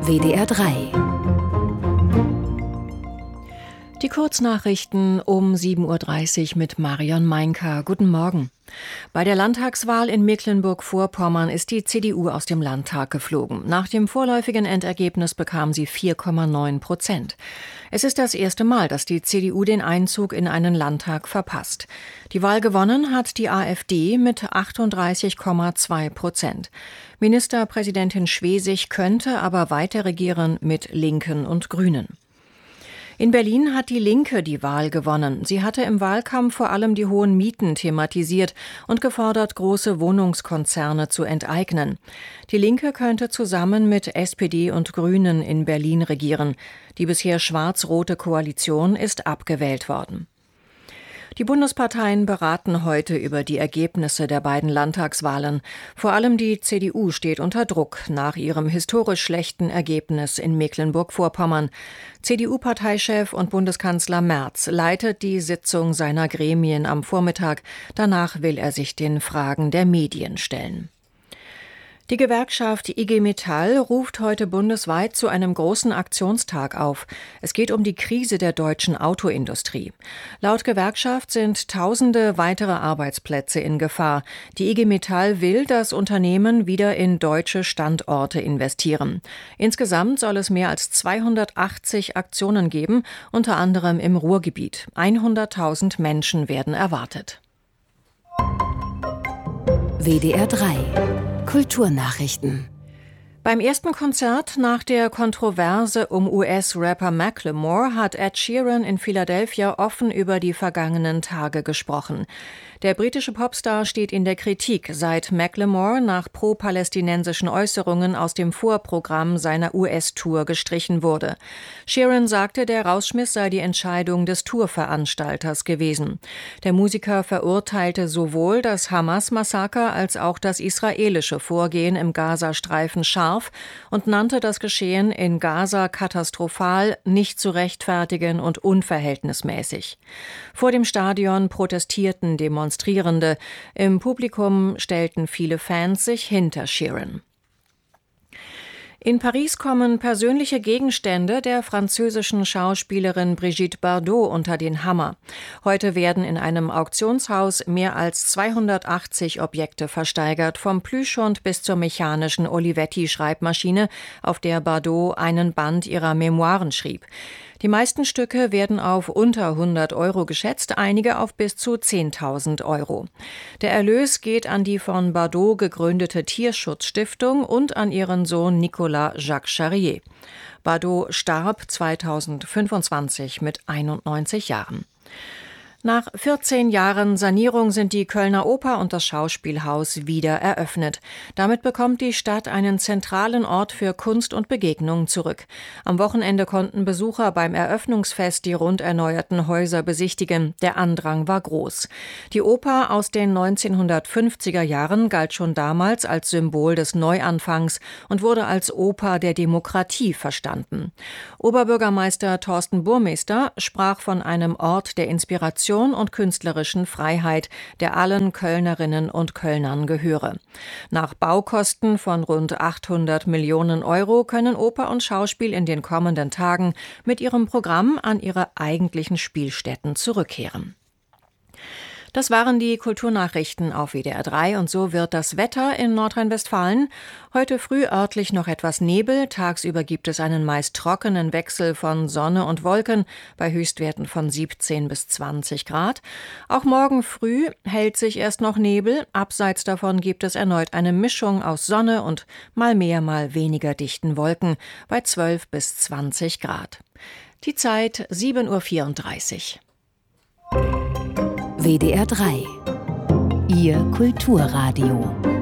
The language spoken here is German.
WDR 3. Die Kurznachrichten um 7.30 Uhr mit Marion Meinka. Guten Morgen. Bei der Landtagswahl in Mecklenburg-Vorpommern ist die CDU aus dem Landtag geflogen. Nach dem vorläufigen Endergebnis bekam sie 4,9%. Es ist das erste Mal, dass die CDU den Einzug in einen Landtag verpasst. Die Wahl gewonnen hat die AfD mit 38,2%. Ministerpräsidentin Schwesig könnte aber weiter regieren mit Linken und Grünen. In Berlin hat die Linke die Wahl gewonnen. Sie hatte im Wahlkampf vor allem die hohen Mieten thematisiert und gefordert, große Wohnungskonzerne zu enteignen. Die Linke könnte zusammen mit SPD und Grünen in Berlin regieren. Die bisher schwarz-rote Koalition ist abgewählt worden. Die Bundesparteien beraten heute über die Ergebnisse der beiden Landtagswahlen. Vor allem die CDU steht unter Druck nach ihrem historisch schlechten Ergebnis in Mecklenburg-Vorpommern. CDU-Parteichef und Bundeskanzler Merz leitet die Sitzung seiner Gremien am Vormittag. Danach will er sich den Fragen der Medien stellen. Die Gewerkschaft IG Metall ruft heute bundesweit zu einem großen Aktionstag auf. Es geht um die Krise der deutschen Autoindustrie. Laut Gewerkschaft sind Tausende weitere Arbeitsplätze in Gefahr. Die IG Metall will, dass Unternehmen wieder in deutsche Standorte investieren. Insgesamt soll es mehr als 280 Aktionen geben, unter anderem im Ruhrgebiet. 100.000 Menschen werden erwartet. WDR 3 Kulturnachrichten. Beim ersten Konzert nach der Kontroverse um US-Rapper Macklemore hat Ed Sheeran in Philadelphia offen über die vergangenen Tage gesprochen. Der britische Popstar steht in der Kritik, seit Macklemore nach pro-palästinensischen Äußerungen aus dem Vorprogramm seiner US-Tour gestrichen wurde. Sheeran sagte, der Rausschmiss sei die Entscheidung des Tourveranstalters gewesen. Der Musiker verurteilte sowohl das Hamas-Massaker als auch das israelische Vorgehen im Gazastreifen scharf und nannte das Geschehen in Gaza katastrophal, nicht zu rechtfertigen und unverhältnismäßig. Vor dem Stadion protestierten Demonstrierende. Im Publikum stellten viele Fans sich hinter Sheeran. In Paris kommen persönliche Gegenstände der französischen Schauspielerin Brigitte Bardot unter den Hammer. Heute werden in einem Auktionshaus mehr als 280 Objekte versteigert, vom Plüschhund bis zur mechanischen Olivetti-Schreibmaschine, auf der Bardot einen Band ihrer Memoiren schrieb. Die meisten Stücke werden auf unter 100 Euro geschätzt, einige auf bis zu 10.000 Euro. Der Erlös geht an die von Bardot gegründete Tierschutzstiftung und an ihren Sohn Nicolas Jacques Charrier. Bardot starb 2025 mit 91 Jahren. Nach 14 Jahren Sanierung sind die Kölner Oper und das Schauspielhaus wieder eröffnet. Damit bekommt die Stadt einen zentralen Ort für Kunst und Begegnung zurück. Am Wochenende konnten Besucher beim Eröffnungsfest die rund erneuerten Häuser besichtigen. Der Andrang war groß. Die Oper aus den 1950er Jahren galt schon damals als Symbol des Neuanfangs und wurde als Oper der Demokratie verstanden. Oberbürgermeister Thorsten Burmester sprach von einem Ort der Inspiration und künstlerischen Freiheit, der allen Kölnerinnen und Kölnern gehöre. Nach Baukosten von rund 800 Millionen Euro können Oper und Schauspiel in den kommenden Tagen mit ihrem Programm an ihre eigentlichen Spielstätten zurückkehren. Das waren die Kulturnachrichten auf WDR 3 und so wird das Wetter in Nordrhein-Westfalen. Heute früh örtlich noch etwas Nebel, tagsüber gibt es einen meist trockenen Wechsel von Sonne und Wolken bei Höchstwerten von 17 bis 20 Grad. Auch morgen früh hält sich erst noch Nebel, abseits davon gibt es erneut eine Mischung aus Sonne und mal mehr, mal weniger dichten Wolken bei 12 bis 20 Grad. Die Zeit 7.34 Uhr. WDR 3 Ihr Kulturradio